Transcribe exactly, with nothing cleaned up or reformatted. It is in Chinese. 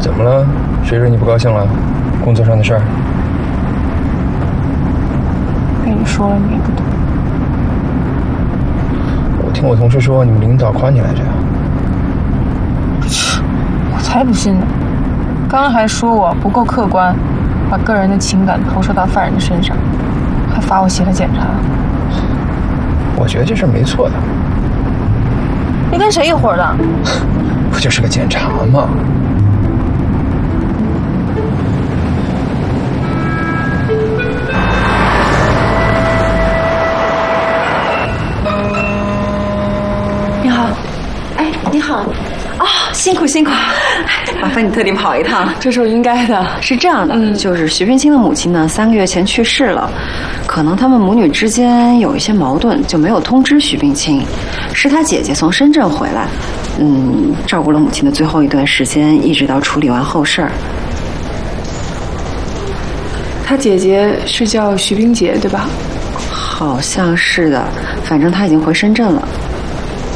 怎么了？谁惹你不高兴了？工作上的事儿？ 被你说了你也不懂。 我听我同事说你们领导夸你来着呀。 我才不信呢！刚刚还说我不够客观，把个人的情感投射到犯人的身上，还罚我写了检查。 我觉得这事没错的。 你跟谁一伙的？ 不就是个检查吗？ 你好，哎，你好，啊、哦，辛苦辛苦，麻烦你特地跑一趟， 这是我应该的。 是这样的， 嗯、 就是徐冰清的母亲呢，三个月前去世了，可能他们母女之间有一些矛盾，就没有通知徐冰清。是他姐姐从深圳回来，嗯，照顾了母亲的最后一段时间，一直到处理完后事儿。 他姐姐是叫徐冰洁，对吧？ 好像是的，反正他已经回深圳了。